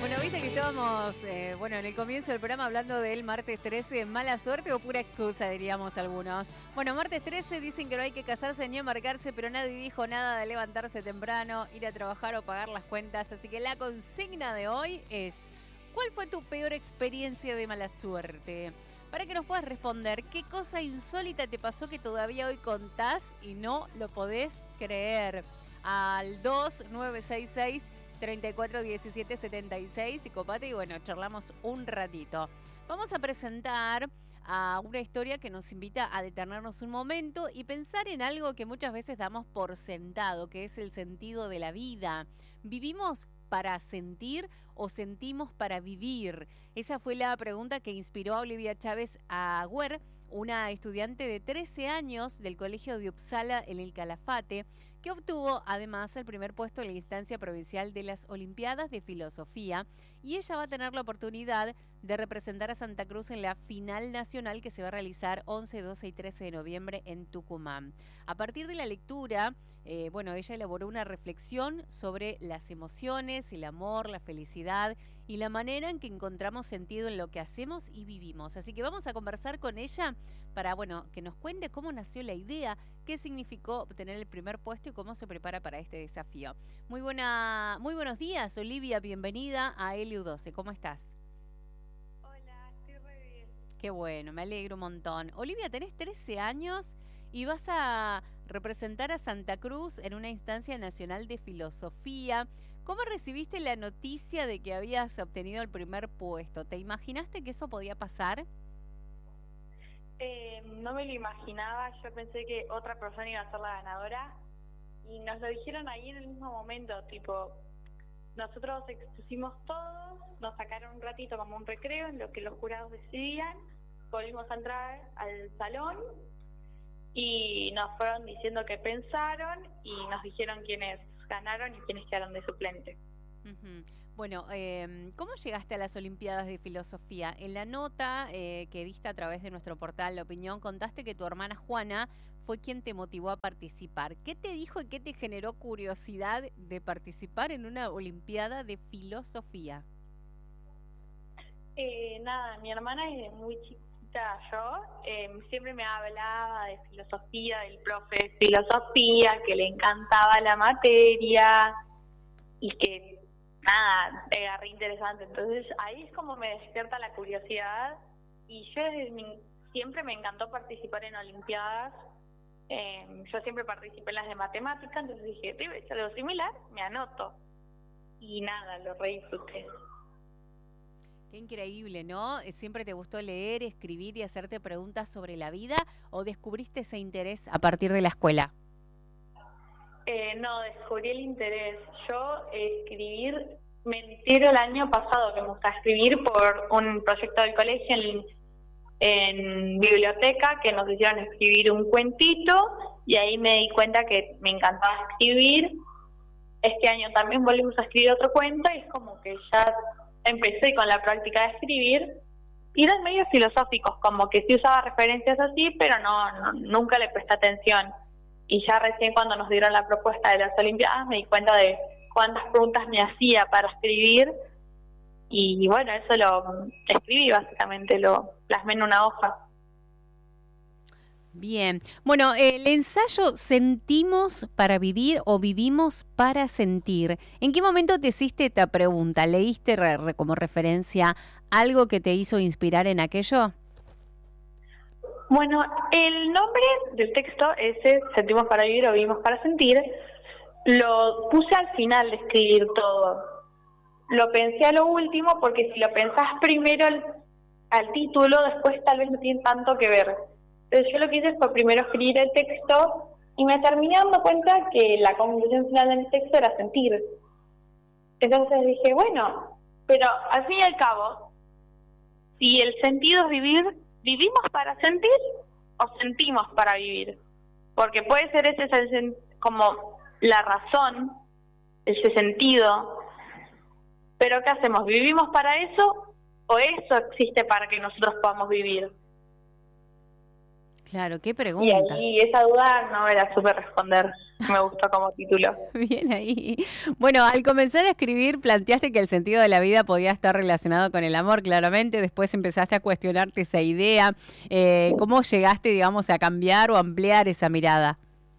Bueno, viste que estábamos, en el comienzo del programa hablando del martes 13, mala suerte o pura excusa, diríamos algunos. Bueno, martes 13 dicen que no hay que casarse ni embarcarse, pero nadie dijo nada de levantarse temprano, ir a trabajar o pagar las cuentas. Así que la consigna de hoy es, ¿cuál fue tu peor experiencia de mala suerte? Para que nos puedas responder, ¿qué cosa insólita te pasó que todavía hoy contás y no lo podés creer? Al 2966 34 17 76 y copate y bueno, charlamos un ratito. Vamos a presentar a una historia que nos invita a detenernos un momento y pensar en algo que muchas veces damos por sentado, que es el sentido de la vida. ¿Vivimos para sentir o sentimos para vivir? Esa fue la pregunta que inspiró a Olivia Chávez Agüer, una estudiante de 13 años del Colegio de Uppsala en el Calafate, que obtuvo además el primer puesto en la instancia provincial de las Olimpiadas de Filosofía, y ella va a tener la oportunidad de representar a Santa Cruz en la final nacional que se va a realizar 11, 12 y 13 de noviembre en Tucumán. A partir de la lectura, ella elaboró una reflexión sobre las emociones, el amor, la felicidad y la manera en que encontramos sentido en lo que hacemos y vivimos. Así que vamos a conversar con ella para, que nos cuente cómo nació la idea, qué significó obtener el primer puesto y cómo se prepara para este desafío. Muy buenos días, Olivia, bienvenida a LU12. ¿Cómo estás? Hola, estoy re bien. Qué bueno, me alegro un montón. Olivia, tenés 13 años y vas a representar a Santa Cruz en una instancia nacional de filosofía. ¿Cómo recibiste la noticia de que habías obtenido el primer puesto? ¿Te imaginaste que eso podía pasar? No me lo imaginaba, yo pensé que otra persona iba a ser la ganadora y nos lo dijeron ahí en el mismo momento, tipo, nosotros expusimos todos, nos sacaron un ratito como un recreo en lo que los jurados decidían, volvimos a entrar al salón y nos fueron diciendo qué pensaron y nos dijeron quiénes ganaron y quiénes quedaron de suplente. Uh-huh. Bueno, ¿cómo llegaste a las Olimpiadas de Filosofía? En la nota que diste a través de nuestro portal La Opinión, contaste que tu hermana Juana fue quien te motivó a participar. ¿Qué te dijo y qué te generó curiosidad de participar en una Olimpiada de Filosofía? Nada, mi hermana es muy chiquita, siempre me hablaba de filosofía, del profe de filosofía, que le encantaba la materia y que nada, era re interesante. Entonces ahí es como me despierta la curiosidad y yo siempre me encantó participar en olimpiadas. Yo siempre participé en las de matemáticas, entonces dije, debe ser algo similar, me anoto. Y nada, lo re disfruté. Qué increíble, ¿no? ¿Siempre te gustó leer, escribir y hacerte preguntas sobre la vida o descubriste ese interés a partir de la escuela? No, descubrí el interés. Yo me entero el año pasado que me gusta escribir por un proyecto del colegio en biblioteca, que nos hicieron escribir un cuentito y ahí me di cuenta que me encantaba escribir. Este año también volvimos a escribir otro cuento y es como que ya empecé con la práctica de escribir y eran medios filosóficos, como que sí usaba referencias así, pero nunca le presté atención. Y ya recién cuando nos dieron la propuesta de las Olimpiadas me di cuenta de cuántas preguntas me hacía para escribir y bueno, eso lo escribí básicamente, lo plasmé en una hoja. Bien, bueno, el ensayo ¿sentimos para vivir o vivimos para sentir? ¿En qué momento te hiciste esta pregunta? ¿Leíste como referencia algo que te hizo inspirar en aquello? Bueno, el nombre del texto, ese, Sentimos para vivir o vivimos para sentir, lo puse al final de escribir todo. Lo pensé a lo último porque si lo pensás primero al título, después tal vez no tiene tanto que ver. Entonces yo lo que hice fue primero escribir el texto y me terminé dando cuenta que la conclusión final del texto era sentir. Entonces dije, bueno, pero al fin y al cabo, si el sentido es vivir, ¿vivimos para sentir o sentimos para vivir? Porque puede ser ese como la razón, ese sentido, pero ¿qué hacemos? ¿Vivimos para eso o eso existe para que nosotros podamos vivir? Claro, qué pregunta. Y ahí esa duda no me la supe responder. Me gustó como título. Bien ahí. Bueno, al comenzar a escribir planteaste que el sentido de la vida podía estar relacionado con el amor, claramente. Después empezaste a cuestionarte esa idea. ¿Cómo llegaste, digamos, a cambiar o ampliar esa mirada?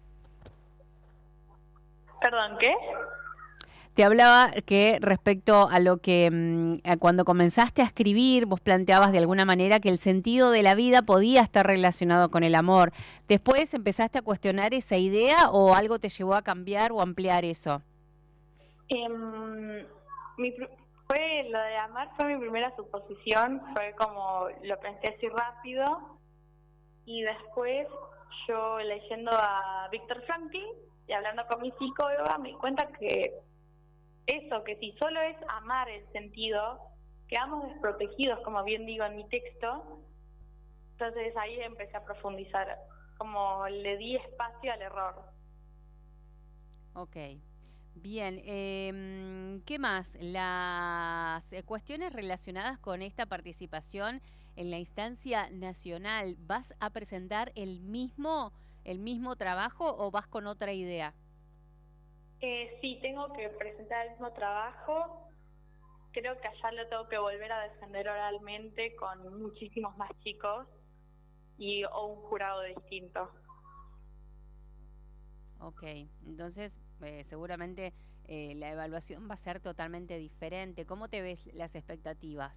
Perdón, ¿qué? Te hablaba que respecto a lo que a cuando comenzaste a escribir, vos planteabas de alguna manera que el sentido de la vida podía estar relacionado con el amor. ¿Después empezaste a cuestionar esa idea o algo te llevó a cambiar o ampliar eso? Em, fue lo de amar fue mi primera suposición, fue como lo pensé así rápido y después yo leyendo a Víctor Frankl y hablando con mi psicóloga me di cuenta que eso, que si solo es amar el sentido, quedamos desprotegidos, como bien digo en mi texto. Entonces ahí empecé a profundizar, como le di espacio al error. Ok, bien. ¿Qué más? Las cuestiones relacionadas con esta participación en la instancia nacional, ¿vas a presentar el mismo trabajo o vas con otra idea? Sí, tengo que presentar el mismo trabajo. Creo que allá lo tengo que volver a defender oralmente con muchísimos más chicos o un jurado distinto. Ok, entonces seguramente la evaluación va a ser totalmente diferente. ¿Cómo te ves las expectativas?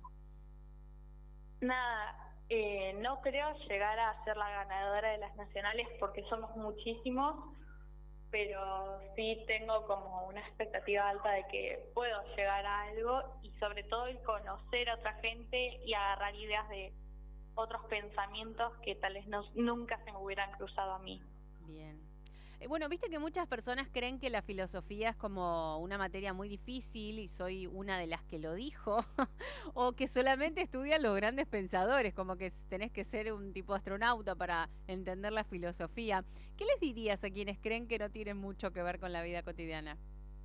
Nada, no creo llegar a ser la ganadora de las nacionales porque somos muchísimos, pero sí tengo como una expectativa alta de que puedo llegar a algo y sobre todo el conocer a otra gente y agarrar ideas de otros pensamientos que tal vez nunca se me hubieran cruzado a mí. Bien. Bueno, viste que muchas personas creen que la filosofía es como una materia muy difícil y soy una de las que lo dijo, o que solamente estudian los grandes pensadores, como que tenés que ser un tipo astronauta para entender la filosofía. ¿Qué les dirías a quienes creen que no tienen mucho que ver con la vida cotidiana?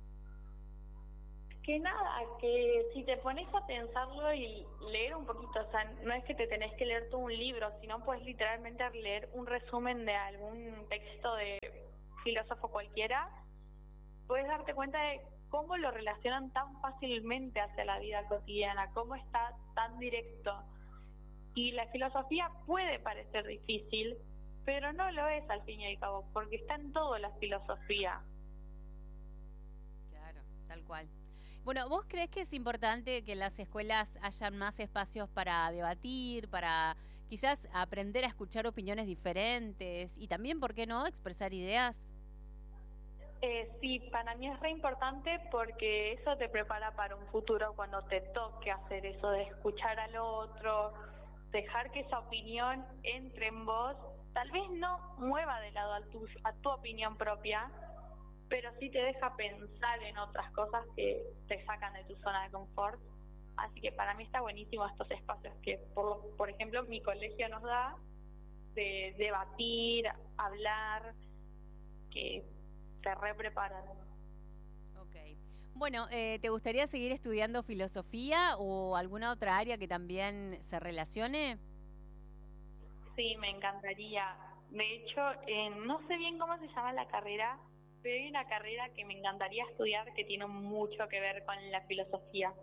Que nada, que si te pones a pensarlo y leer un poquito, o sea, no es que te tenés que leer todo un libro, sino puedes literalmente leer un resumen de algún texto de filósofo cualquiera, puedes darte cuenta de cómo lo relacionan tan fácilmente hacia la vida cotidiana, cómo está tan directo. Y la filosofía puede parecer difícil, pero no lo es al fin y al cabo, porque está en todo la filosofía. Claro, tal cual. Bueno, ¿vos crees que es importante que en las escuelas hayan más espacios para debatir, para quizás aprender a escuchar opiniones diferentes y también, ¿por qué no?, expresar ideas? Sí, para mí es re importante porque eso te prepara para un futuro cuando te toque hacer eso de escuchar al otro, dejar que esa opinión entre en vos, tal vez no mueva de lado a tu opinión propia, pero sí te deja pensar en otras cosas que te sacan de tu zona de confort. Así que para mí está buenísimo estos espacios que, por ejemplo, mi colegio nos da de debatir, hablar, que te repreparan. Ok. Bueno, ¿te gustaría seguir estudiando filosofía o alguna otra área que también se relacione? Sí, me encantaría. De hecho, no sé bien cómo se llama la carrera, pero hay una carrera que me encantaría estudiar que tiene mucho que ver con la filosofía.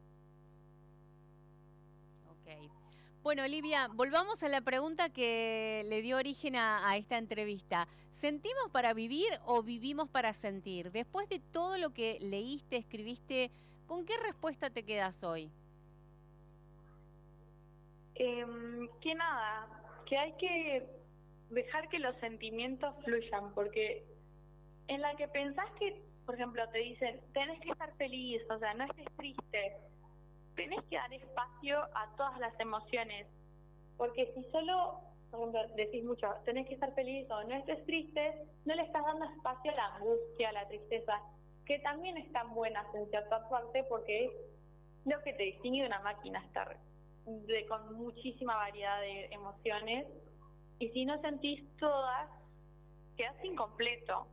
Ok. Bueno, Olivia, volvamos a la pregunta que le dio origen a esta entrevista. ¿Sentimos para vivir o vivimos para sentir? Después de todo lo que leíste, escribiste, ¿con qué respuesta te quedas hoy? Que nada, que hay que dejar que los sentimientos fluyan, porque en la que pensás que, por ejemplo, te dicen, tenés que estar feliz, o sea, no estés triste, tenés que dar espacio a todas las emociones, porque si solo, por ejemplo, decís mucho, tenés que estar feliz o no estés triste, no le estás dando espacio a la angustia, a la tristeza, que también están buenas en cierta parte porque es lo que te distingue de una máquina, estar con muchísima variedad de emociones, y si no sentís todas, quedás incompleto.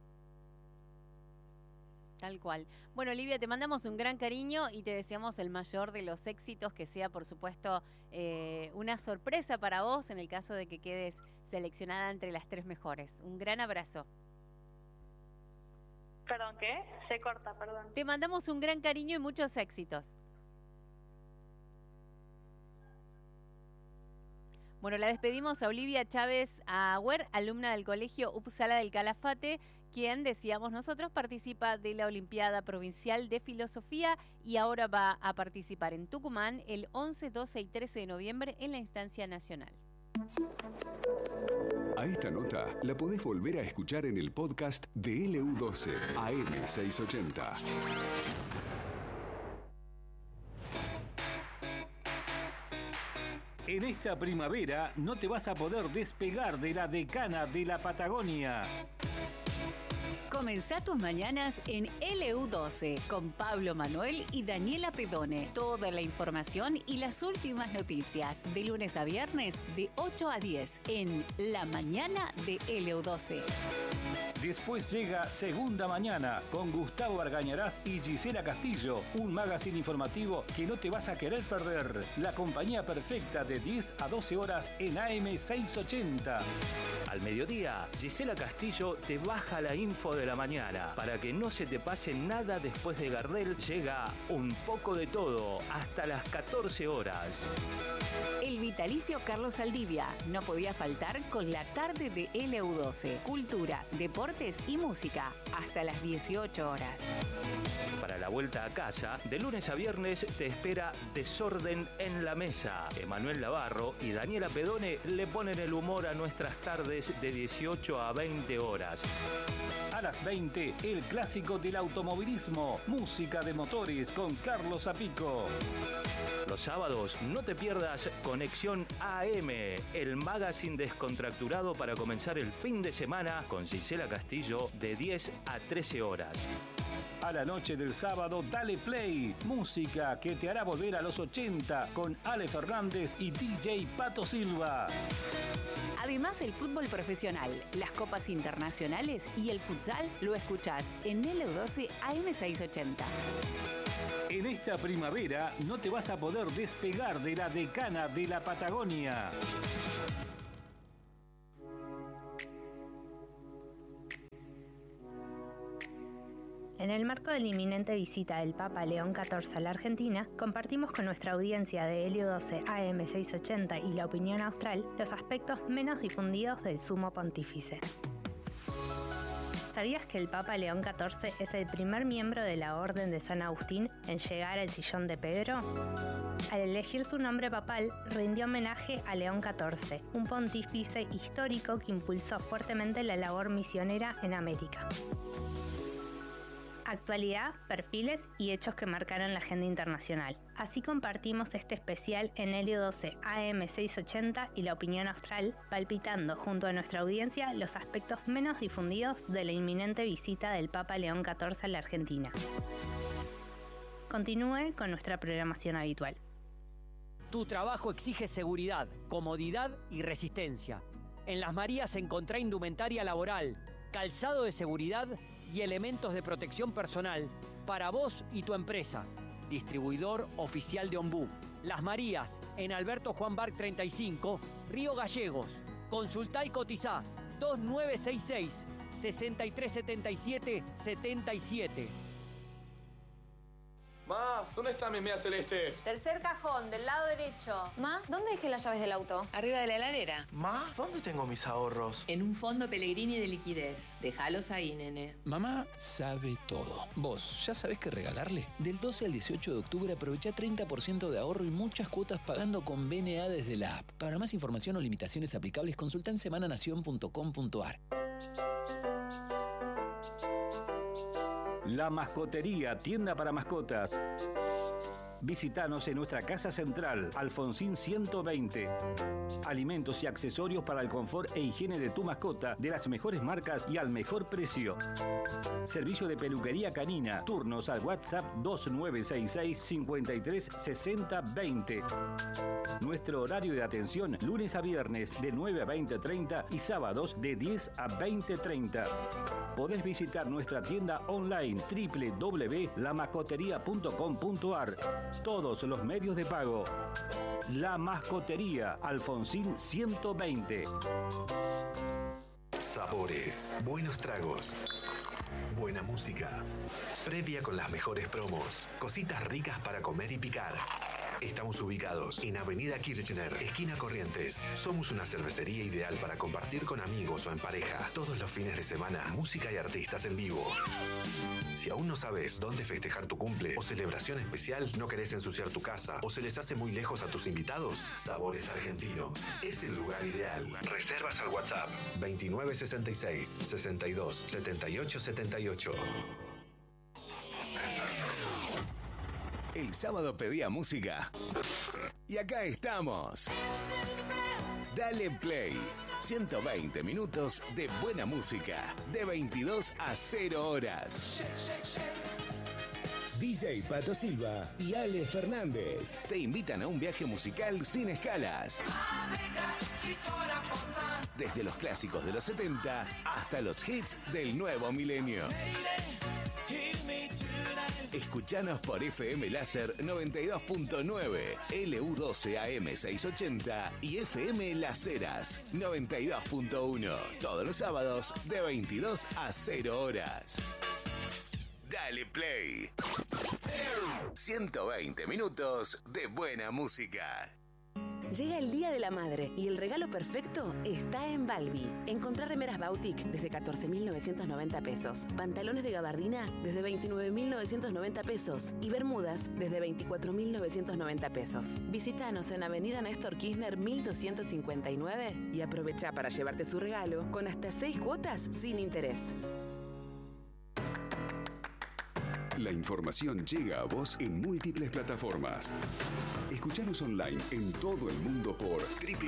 Tal cual. Bueno, Olivia, te mandamos un gran cariño y te deseamos el mayor de los éxitos, que sea, por supuesto, una sorpresa para vos en el caso de que quedes seleccionada entre las 3 mejores. Un gran abrazo. Perdón, ¿qué? Se corta, perdón. Te mandamos un gran cariño y muchos éxitos. Bueno, la despedimos a Olivia Chávez Auer, alumna del Colegio Uppsala del Calafate, quien, decíamos nosotros, participa de la Olimpiada Provincial de Filosofía y ahora va a participar en Tucumán el 11, 12 y 13 de noviembre en la instancia nacional. A esta nota la podés volver a escuchar en el podcast de LU12 AM680. En esta primavera no te vas a poder despegar de la decana de la Patagonia. Comenzá tus mañanas en LU12 con Pablo Manuel y Daniela Pedone. Toda la información y las últimas noticias de lunes a viernes de 8 a 10 en La Mañana de LU12. Después llega Segunda Mañana con Gustavo Argañarás y Gisela Castillo, un magazine informativo que no te vas a querer perder. La compañía perfecta de 10 a 12 horas en AM680. Al mediodía, Gisela Castillo te baja la info de la mañana. Para que no se te pase nada después de Gardel, llega Un poco de todo hasta las 14 horas. El vitalicio Carlos Saldivia no podía faltar con la tarde de LU12. Cultura, deportes y música hasta las 18 horas. Para la vuelta a casa, de lunes a viernes te espera Desorden en la Mesa. Emanuel Navarro y Daniela Pedone le ponen el humor a nuestras tardes de 18 a 20 horas. A las 20, el clásico del automovilismo, música de motores con Carlos Zapico. Los sábados no te pierdas Conexión AM, el magazine descontracturado para comenzar el fin de semana con Gisela Castillo de 10 a 13 horas. A la noche del sábado, dale play. Música que te hará volver a los 80 con Ale Fernández y DJ Pato Silva. Además, el fútbol profesional, las copas internacionales y el futsal lo escuchás en LU12 AM680. En esta primavera no te vas a poder despegar de la decana de la Patagonia. En el marco de la inminente visita del Papa León XIV a la Argentina, compartimos con nuestra audiencia de LU12 AM680 y La Opinión Austral los aspectos menos difundidos del Sumo Pontífice. ¿Sabías que el Papa León XIV es el primer miembro de la Orden de San Agustín en llegar al sillón de Pedro? Al elegir su nombre papal, rindió homenaje a León XIV, un pontífice histórico que impulsó fuertemente la labor misionera en América. Actualidad, perfiles y hechos que marcaron la agenda internacional. Así compartimos este especial en LU12 AM680 y La Opinión Austral, palpitando junto a nuestra audiencia los aspectos menos difundidos de la inminente visita del Papa León XIV a la Argentina. Continúe con nuestra programación habitual. Tu trabajo exige seguridad, comodidad y resistencia. En Las Marías encontrá indumentaria laboral, calzado de seguridad y elementos de protección personal para vos y tu empresa. Distribuidor oficial de Ombú. Las Marías, en Alberto Juan Barc 35, Río Gallegos. Consultá y cotizá 2966 6377 77. Ma, ¿dónde están mis medias celestes? Tercer cajón, del lado derecho. Ma, ¿dónde dejé las llaves del auto? Arriba de la heladera. Ma, ¿dónde tengo mis ahorros? En un fondo Pellegrini de liquidez. Déjalos ahí, nene. Mamá sabe todo. ¿Vos ya sabés qué regalarle? Del 12 al 18 de octubre aprovecha 30% de ahorro y muchas cuotas pagando con BNA desde la app. Para más información o limitaciones aplicables, consulta en semananación.com.ar. La Mascotería, tienda para mascotas. Visítanos en nuestra casa central, Alfonsín 120. Alimentos y accesorios para el confort e higiene de tu mascota de las mejores marcas y al mejor precio. Servicio de peluquería canina. Turnos al WhatsApp 2966 53 60 20. Nuestro horario de atención lunes a viernes de 9 a 20:30 y sábados de 10 a 20:30. Podés visitar nuestra tienda online www.lamascoteria.com.ar. Todos los medios de pago. La Mascotería, Alfonsín 120. Sabores, buenos tragos, buena música. Previa con las mejores promos. Cositas ricas para comer y picar. Estamos ubicados en Avenida Kirchner, esquina Corrientes. Somos una cervecería ideal para compartir con amigos o en pareja. Todos los fines de semana, música y artistas en vivo. Si aún no sabes dónde festejar tu cumple o celebración especial, no querés ensuciar tu casa o se les hace muy lejos a tus invitados, Sabores Argentinos es el lugar ideal. Reservas al WhatsApp 2966 62 78 78. El sábado pedía música. Y acá estamos. Dale Play. 120 minutos de buena música. De 22 a 0 horas. DJ Pato Silva y Ale Fernández te invitan a un viaje musical sin escalas. Desde los clásicos de los 70 hasta los hits del nuevo milenio. Escuchanos por FM Láser 92.9, LU12 AM 680 y FM Las Heras 92.1. Todos los sábados de 22 a 0 horas. Dale Play. 120 minutos de buena música. Llega el Día de la Madre y el regalo perfecto está en Balbi. Encontrá remeras Bautic desde 14.990 pesos, pantalones de gabardina desde 29.990 pesos y bermudas desde 24.990 pesos. Visítanos en Avenida Néstor Kirchner 1259 y aprovecha para llevarte su regalo con hasta 6 cuotas sin interés. La información llega a vos en múltiples plataformas. Escuchanos online en todo el mundo por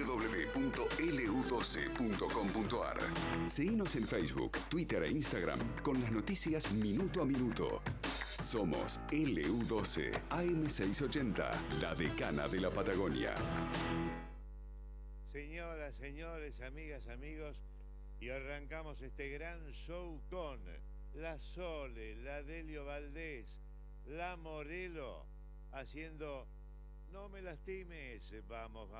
www.lu12.com.ar. Seguinos en Facebook, Twitter e Instagram con las noticias minuto a minuto. Somos LU12 AM680, la decana de la Patagonia. Señoras, señores, amigas, amigos, y arrancamos este gran show con la Sole, la Delio Valdés, la Morelo, haciendo No me lastimes. Vamos, vamos.